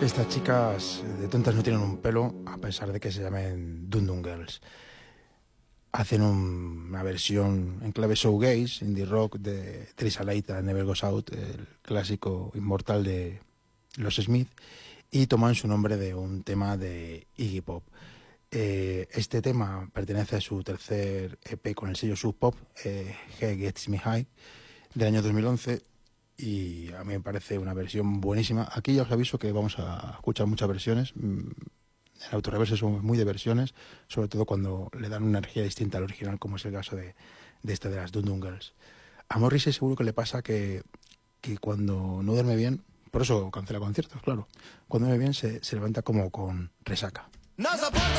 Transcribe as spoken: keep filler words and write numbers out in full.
Estas chicas de tontas no tienen un pelo, a pesar de que se llamen Dun Dun Girls. Hacen un, una versión en clave showgaze, indie rock, de Theresa Leita, Never Goes Out, el clásico inmortal de los Smith, y toman su nombre de un tema de Iggy Pop. Eh, este tema pertenece a su tercer E P con el sello Sub Pop, eh, He Gets Me High, del año dos mil once, y a mí me parece una versión buenísima. Aquí ya os aviso que vamos a escuchar muchas versiones. En Autorreverse somos muy de versiones, sobre todo cuando le dan una energía distinta al original, como es el caso de, de esta de las Dun Dun Girls. A Morrissey seguro que le pasa que, que cuando no duerme bien, por eso cancela conciertos, claro, cuando duerme bien se, se levanta como con resaca. No soporto